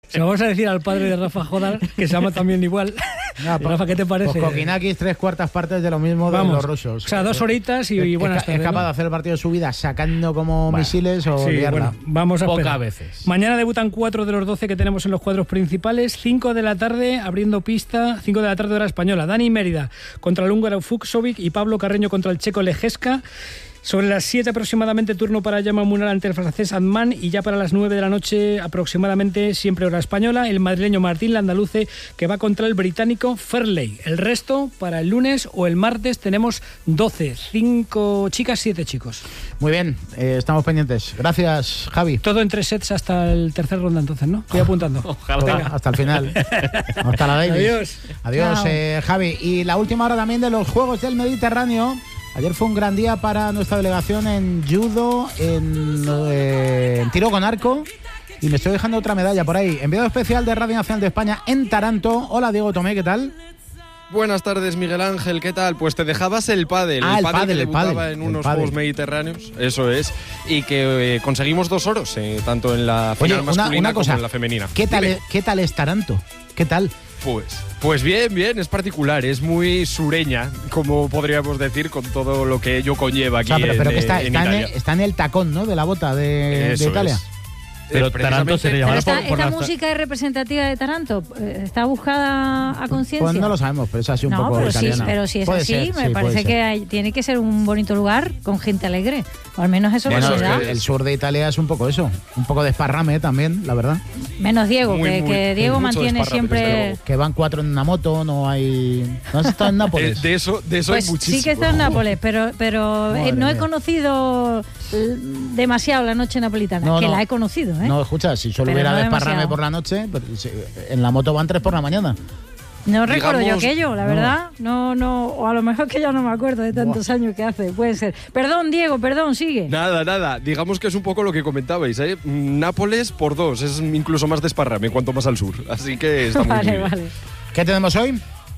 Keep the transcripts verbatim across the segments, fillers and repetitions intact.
Se lo vamos a decir al padre de Rafa Jodar, que se llama también igual. No, Rafa, ¿qué te parece? Pues Kokinakis, tres cuartas partes de lo mismo Vamos, de los rusos. O sea, dos horitas y, y buenas tardes. ¿Es capaz ¿no? de hacer el partido de su vida sacando como bueno, misiles o sí, liarla? Bueno, vamos a Pocas esperar. veces. Mañana debutan cuatro de los doce que tenemos en los cuadros principales. cinco de la tarde, abriendo pista, cinco de la tarde hora española. Dani Mérida contra el húngaro Fuchsovic y Pablo Carreño contra el checo Lejeska. Sobre las siete aproximadamente, turno para Jaume Munar ante el francés Adman, y ya para las nueve de la noche aproximadamente, siempre hora española, el madrileño Martín Landaluce, que va contra el británico Fairley. El resto, para el lunes o el martes, tenemos doce, cinco chicas, siete chicos. Muy bien, eh, estamos pendientes. Gracias, Javi. Todo en tres sets hasta el tercer ronda, entonces, ¿no? Estoy apuntando. Ojalá. Venga. Hasta el final. Hasta la Davis. Adiós. Adiós, eh, Javi. Y la última hora también de los Juegos del Mediterráneo. Ayer fue un gran día para nuestra delegación en judo, en, eh, en tiro con arco, y me estoy dejando otra medalla por ahí. Enviado especial de Radio Nacional de España en Taranto. Hola, Diego Tomé, ¿qué tal? Buenas tardes, Miguel Ángel, ¿qué tal? Pues te dejabas el pádel, ah, el, el pádel, pádel que el debutaba pádel, en unos pádel. Juegos Mediterráneos, eso es, y que eh, conseguimos dos oros, eh, tanto en la final Oye, masculina una, una cosa, como en la femenina. ¿Qué tal, Dime. ¿Qué tal es Taranto? ¿Qué tal? Pues, pues bien, bien, es particular, es muy sureña, como podríamos decir, con todo lo que ello conlleva aquí O sea, pero, pero en, que está, en está, en Italia. el, está en el tacón, ¿no? De la bota de, Eso de Italia. es. Pero Eh, Taranto se le precisamente- llamará Pero esta, por, por esta las- música es representativa de Taranto. Eh, ¿Está buscada a conciencia? Pues no lo sabemos, pero es así un no, poco pero sí, italiana. pero si es Puede así, ser, me sí, puede parece ser. que hay- tiene que ser un bonito lugar con gente alegre. O al menos eso Bueno, no es se da. que el sur de Italia es un poco eso, un poco de esparrame también, la verdad. Menos Diego, Muy, que, muy, que muy Diego mucho mantiene desparrame, desde siempre... luego. Que van cuatro en una moto, no hay... ¿No has estado en Eh, Nápoles? de eso, de eso Pues hay muchísimo. sí que está en Nápoles, pero, pero eh, Madre no he mía. conocido eh, demasiado la noche napolitana, No, que no. la he conocido, ¿eh? No, escucha, si solo Pero hubiera no desparrame demasiado. por la noche, pues, si- en la moto van tres por la mañana. No recuerdo yo Digamos- aquello, la no. verdad. No, no, o a lo mejor que ya no me acuerdo de tantos años que hace, puede ser. Perdón, Diego, perdón, sigue. Nada, nada. Digamos que es un poco lo que comentabais, ¿eh? Nápoles por dos, es incluso más desparrame cuanto más al sur. Así que está muy, vale, muy bien. vale. ¿Qué tenemos hoy?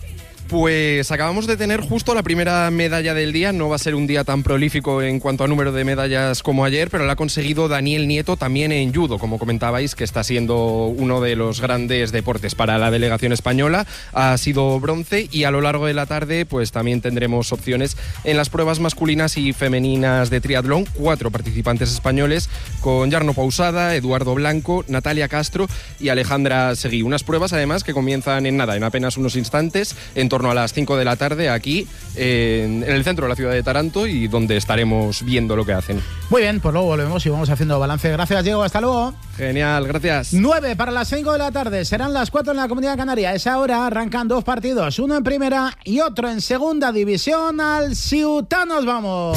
Pues acabamos de tener justo la primera medalla del día. No va a ser un día tan prolífico en cuanto a número de medallas como ayer, pero la ha conseguido Daniel Nieto también en judo, como comentabais, que está siendo uno de los grandes deportes para la delegación española. Ha sido bronce, y a lo largo de la tarde pues también tendremos opciones en las pruebas masculinas y femeninas de triatlón. Cuatro participantes españoles, con Jarno Pausada, Eduardo Blanco, Natalia Castro y Alejandra Seguí. Unas pruebas además que comienzan en nada, en apenas unos instantes, en torno a las cinco de la tarde aquí en, en el centro de la ciudad de Taranto, y donde estaremos viendo lo que hacen. Muy bien, pues luego volvemos y vamos haciendo balance. Gracias, Diego, hasta luego. Genial, gracias. nueve para las cinco de la tarde, serán las cuatro en la Comunidad Canaria. A esa hora arrancan dos partidos, uno en primera y otro en segunda división. Al Ciutanos vamos.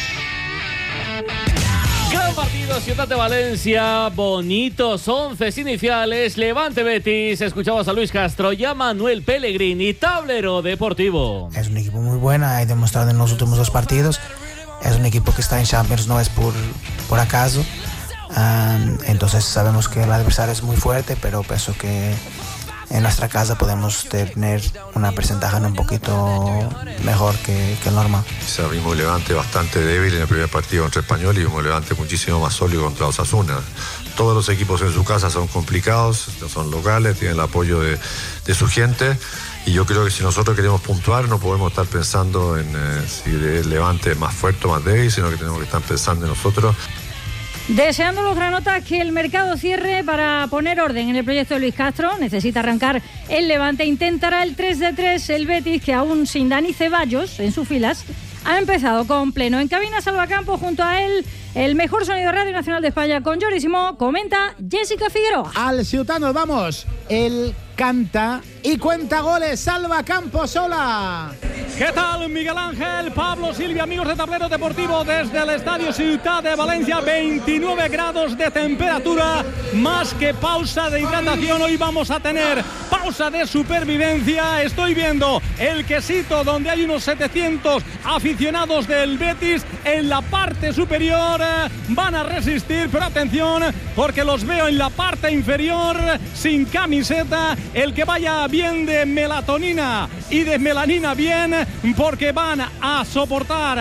Gran partido, Ciudad de Valencia, bonitos once iniciales, Levante Betis, escuchabas a Luis Castro y a Manuel Pellegrini, tablero deportivo. Es un equipo muy bueno, ha demostrado en los últimos dos partidos. Es un equipo que está en Champions, no es por, por acaso. Um, entonces sabemos que el adversario es muy fuerte, pero pienso que en nuestra casa podemos tener una presentación un poquito mejor que, que el normal. Quizá vimos un Levante bastante débil en el primer partido contra Español y vimos un Levante muchísimo más sólido contra Osasuna. Todos los equipos en su casa son complicados, son locales, tienen el apoyo de, de su gente, y yo creo que si nosotros queremos puntuar no podemos estar pensando en eh, si el Levante es más fuerte o más débil, sino que tenemos que estar pensando en nosotros. Deseando los granotas que el mercado cierre para poner orden en el proyecto de Luis Castro. Necesita arrancar el Levante. Intentará el tres de tres el Betis, que aún sin Dani Ceballos en sus filas ha empezado con pleno. En cabina Salvacampo, junto a él el mejor sonido Radio Nacional de España con Jory Simó, comenta Jessica Figueroa. Al Ciutanos vamos. Él canta y cuenta goles. Salva Campos sola. ¿Qué tal, Miguel Ángel? Pablo Silvia, amigos de Tablero Deportivo, desde el Estadio Ciutat de Valencia, veintinueve grados de temperatura, más que pausa de hidratación. Hoy vamos a tener pausa de supervivencia. Estoy viendo el quesito donde hay unos setecientos aficionados del Betis en la parte superior. Van a resistir, pero atención, porque los veo en la parte inferior sin camiseta. El que vaya bien de melatonina y de melanina bien, porque van a soportar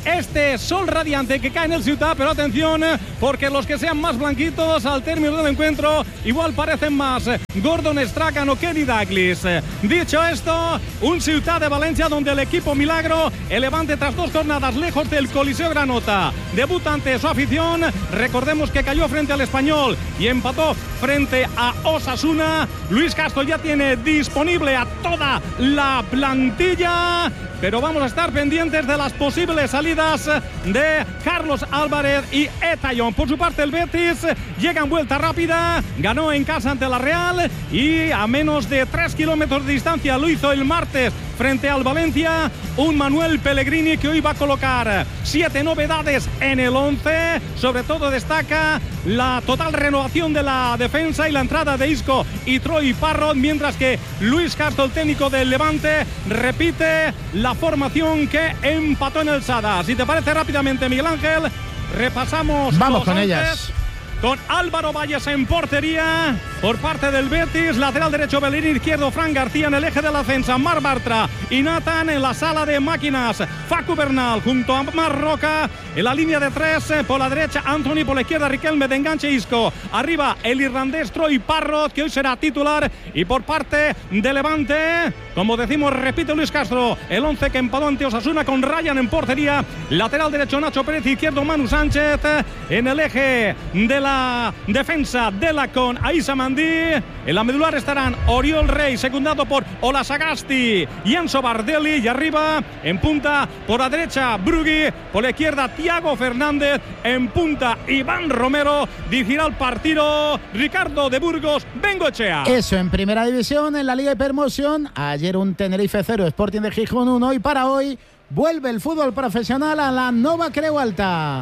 este sol radiante que cae en el Ciutat, pero atención, porque los que sean más blanquitos al término del encuentro igual parecen más Gordon Strachan o Kenny Dalglish. Dicho esto, un Ciutat de Valencia donde el equipo milagro, el Levante tras dos jornadas lejos del Coliseo Granota, debuta ante su afición. Recordemos que cayó frente al Español y empató frente a Osasuna. Luis Castro ya tiene disponible a toda la plantilla, pero vamos a estar pendientes de las posibles salidas de Carlos Álvarez y Etayón. Por su parte, el Betis llega en vuelta rápida, ganó en casa ante la Real y a menos de tres kilómetros de distancia lo hizo el martes frente al Valencia. Un Manuel Pellegrini que hoy va a colocar siete novedades en el once. Sobre todo destaca la total renovación de la defensa y la entrada de Isco y Troy Parrott, mientras que Luis Castro, el técnico del Levante, repite la formación que empató en el Sada. Si te parece, rápidamente, Miguel Ángel, repasamos. Vamos los con once. ellas. Con Álvaro Valles en portería por parte del Betis, lateral derecho Bellerín, izquierdo Fran García, en el eje de la defensa Marc Bartra y Nathan, en la sala de máquinas Facu Bernal junto a Marc Roca, en la línea de tres, por la derecha Anthony, por la izquierda Riquelme, de enganche Isco, arriba el irlandés Troy Parrott, que hoy será titular, y por parte de Levante, como decimos, repite Luis Castro, el once que empató ante Osasuna con Ryan en portería, lateral derecho Nacho Pérez, izquierdo Manu Sánchez, en el eje de la la defensa de la con Aissa Mandí. En la medular estarán Oriol Rey, secundado por Olasagasti y Enzo Bardelli, y arriba en punta por la derecha Brugui, por la izquierda Thiago Fernández, en punta Iván Romero. Dirigirá el partido Ricardo de Burgos Bengoechea. Eso en primera división. En la Liga Hipermotion, ayer un Tenerife cero, Sporting de Gijón uno, y para hoy vuelve el fútbol profesional a la Nova Creu Alta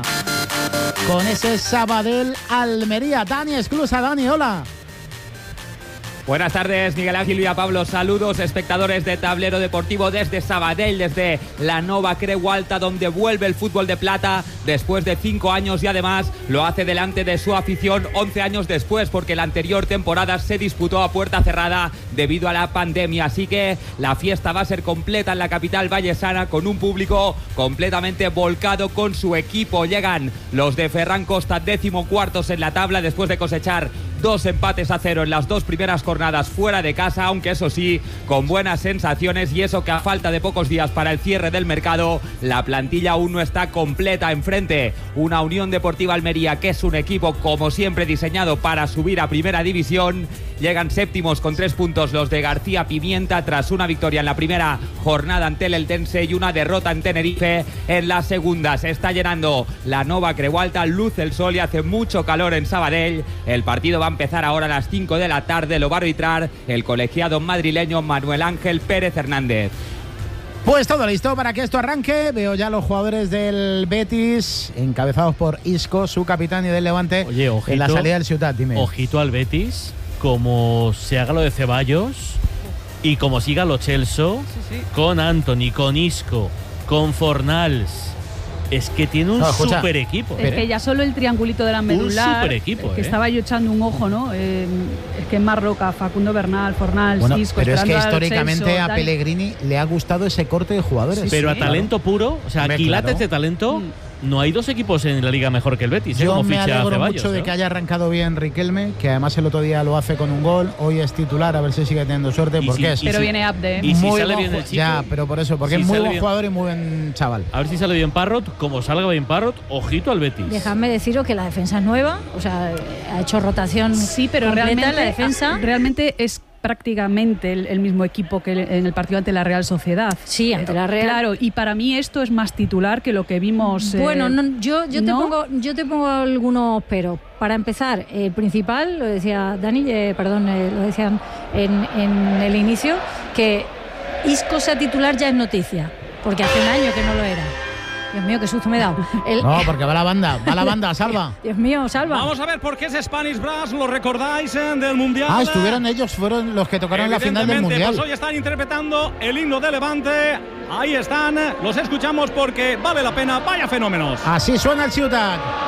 con ese Sabadell Almería. Dani Esclusa. Dani, hola. Buenas tardes, Miguel Ángel y a Pablo. Saludos, espectadores de Tablero Deportivo desde Sabadell, desde la Nova Creu Alta, donde vuelve el fútbol de plata después de cinco años y además lo hace delante de su afición once años después, porque la anterior temporada se disputó a puerta cerrada debido a la pandemia. Así que la fiesta va a ser completa en la capital vallesana, con un público completamente volcado con su equipo. Llegan los de Ferran Costa, décimo cuartos en la tabla, después de cosechar dos empates a cero en las dos primeras jornadas fuera de casa, aunque eso sí, con buenas sensaciones, y eso que a falta de pocos días para el cierre del mercado, la plantilla aún no está completa. Enfrente, una Unión Deportiva Almería, que es un equipo como siempre diseñado para subir a primera división. Llegan séptimos con tres puntos los de García Pimienta, tras una victoria en la primera jornada ante el Eltense y una derrota en Tenerife en la segunda. Se está llenando la Nova Creu Alta, luce el sol y hace mucho calor en Sabadell. El partido va a empezar ahora a las cinco de la tarde, lo va a arbitrar el colegiado madrileño Manuel Ángel Pérez Hernández. Pues todo listo para que esto arranque. Veo ya los jugadores del Betis, encabezados por Isco, su capitán, y del Levante. Oye, ojito, en la salida del Ciutat. Dime. Ojito al Betis, como se haga lo de Ceballos y como siga lo Chelsea, sí, sí. con Anthony, con Isco, con Fornals. Es que tiene un no, super equipo. Es que ya solo el triangulito de la medular. Un super equipo, que eh. estaba yo echando un ojo, ¿no? Eh, es que es Marc Roca, Facundo Bernal, Fornals, bueno, Isco. Pero es que históricamente Celso, a Dani. Pellegrini le ha gustado ese corte de jugadores. Sí, pero sí, a talento claro. puro, o sea, Hombre, quilates claro. de talento. Mm. No hay dos equipos en la liga mejor que el Betis. Yo ¿eh? Como me ficha alegro Ceballos, mucho de ¿eh? que haya arrancado bien Riquelme, que además el otro día lo hace con un gol. Hoy es titular, a ver si sigue teniendo suerte, Y porque si- es Pero si- viene Abde. ¿eh? y si muy sale buen bien el ju- chico. Ya, pero por eso, porque Si es muy sale buen bien- jugador y muy buen chaval. A ver si sale bien Parrott. Como salga bien Parrott, ojito al Betis. Dejadme deciros que la defensa es nueva, o sea, ha hecho rotación. Sí, pero completa realmente en la defensa. realmente es prácticamente el, el mismo equipo que en el partido ante la Real Sociedad. Sí, ante la Real. Claro, y para mí esto es más titular que lo que vimos. Bueno, eh, no, yo, yo, te ¿no? pongo, yo te pongo algunos pero. Para empezar, el principal, lo decía Dani, eh, perdón, eh, lo decían en, en el inicio, que Isco sea titular ya es noticia, porque hace un año que no lo era. Dios mío, qué susto me he dado. El, No, porque va la banda, va la banda, salva. Dios mío, salva. Vamos a ver por qué es Spanish Brass, lo recordáis eh, del Mundial. Ah, estuvieron ellos, fueron los que tocaron la final del Evidentemente, Mundial. Pues hoy están interpretando el himno de Levante. Ahí están, los escuchamos porque vale la pena, vaya fenómenos. Así suena el Ciutat.